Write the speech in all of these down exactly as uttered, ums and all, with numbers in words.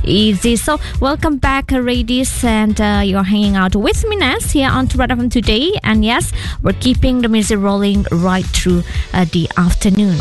easy. So welcome back, ladies, and uh, you're hanging out with me, Ness, here on Red F M today. And yes, we're keeping the music rolling right through uh, the afternoon.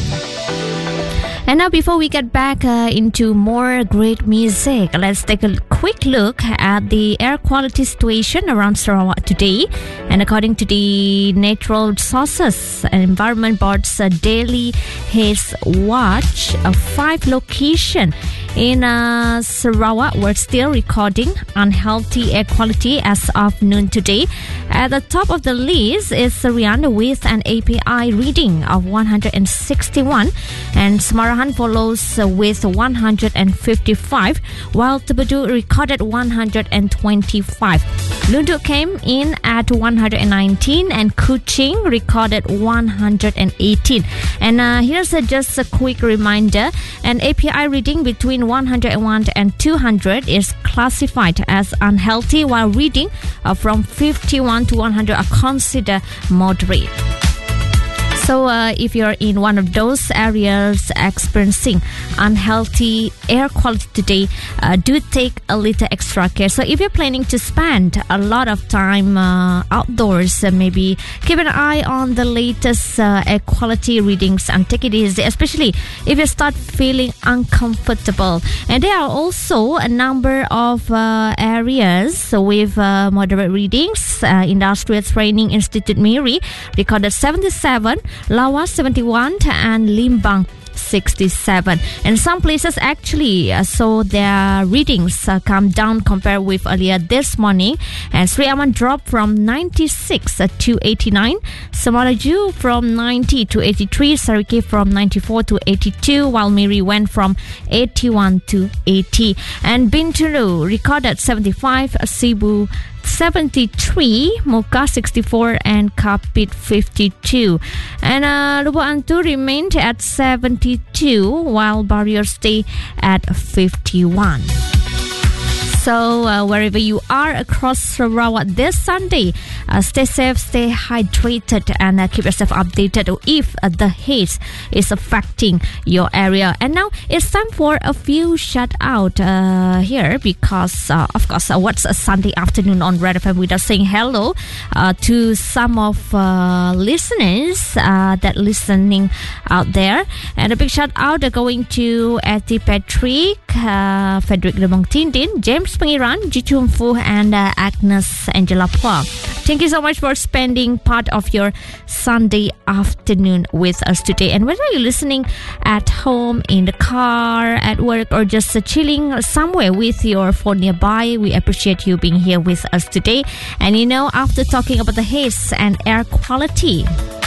And now, before we get back uh, into more great music, let's take a quick look at the air quality situation around Sarawak today. And according to the Natural Resources and Environment Board's uh, daily haze watch, uh, five locations in uh, Sarawak were still recording unhealthy air quality as of noon today. At the top of the list is Serian with an A P I reading of one hundred sixty-one, and Semarahan follows with one hundred fifty-five, while Tebedu recorded one hundred twenty-five. Lunduk came in at one hundred nineteen, and Kuching recorded one hundred eighteen. And uh, here's a, just a quick reminder: an A P I reading between one hundred one and two hundred is classified as unhealthy, while reading uh, from fifty-one to one hundred are considered moderate. So uh, if you're in one of those areas experiencing unhealthy air quality today, uh, do take a little extra care. So if you're planning to spend a lot of time uh, outdoors, uh, maybe keep an eye on the latest uh, air quality readings and take it easy, especially if you start feeling uncomfortable. And there are also a number of uh, areas with uh, moderate readings. Uh, Industrial Training Institute Miri recorded seventy-seven, Lawas seventy-one, and Limbang sixty-seven. And some places actually uh, saw their readings uh, come down compared with earlier this morning. And Sri Aman dropped from ninety-six uh, to eighty-nine, Semaraju from ninety to eighty-three, Sariki from ninety-four to eighty-two, while Miri went from eighty-one to eighty. And Bintulu recorded seventy-five, Cebu seventy-three, Mocha sixty-four, and Kapit fifty-two. And uh, Lubuk Antu remained at seventy-two, while Barrier stayed at fifty-one. So uh, wherever you are across Sarawak this Sunday, uh, stay safe, stay hydrated, and uh, keep yourself updated if uh, the haze is affecting your area. And now it's time for a few shout out uh, here, because uh, of course uh, what's a Sunday afternoon on Red F M without saying hello uh, to some of uh, listeners uh, that listening out there. And a big shout out uh, going to Eti Patrick, uh, Frederick Lemong Tindin, James Pengiran, Jichum Fu, and uh, Agnes Angela Pua. Thank you so much for spending part of your Sunday afternoon with us today. And whether you're listening at home, in the car, at work, or just uh, chilling somewhere with your phone nearby, we appreciate you being here with us today. And you know, after talking about the haze and air quality,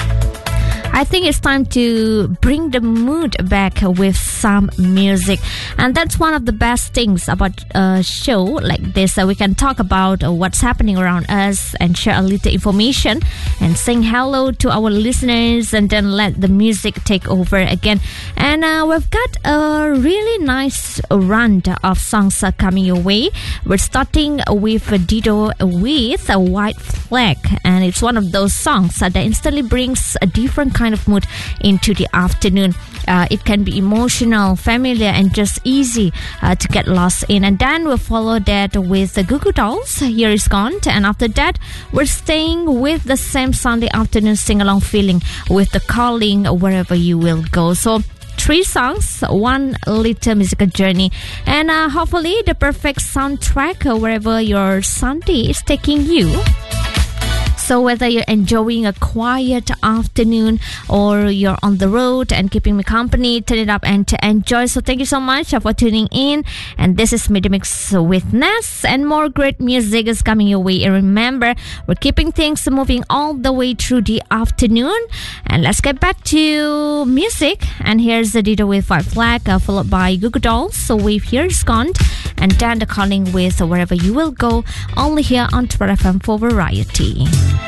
I think it's time to bring the mood back with some music. And that's one of the best things about a show like this. Uh, we can talk about uh, what's happening around us and share a little information and sing hello to our listeners, and then let the music take over again. And uh, we've got a really nice run of songs uh, coming your way. We're starting with Dido with a White Flag. And it's one of those songs uh, that instantly brings a different kind of mood into the afternoon. Uh, it can be emotional, familiar, and just easy uh, to get lost in. And then we'll follow that with the Goo Goo Dolls, Here Is Gone. And after that, we're staying with the same Sunday afternoon sing-along feeling with The Calling, Wherever You Will Go. So three songs, one little musical journey, and uh, hopefully the perfect soundtrack uh, wherever your Sunday is taking you. So whether you're enjoying a quiet afternoon or you're on the road and keeping me company, turn it up and to enjoy. So thank you so much for tuning in. And this is Midday Mix with Ness, and more great music is coming your way. And remember, we're keeping things moving all the way through the afternoon. And let's get back to music. And here's the Dido with White Flag, uh, followed by Goo Goo Dolls, so with Here Is Gone, and then The Calling with Wherever You Will Go, only here on Red F M for Variety.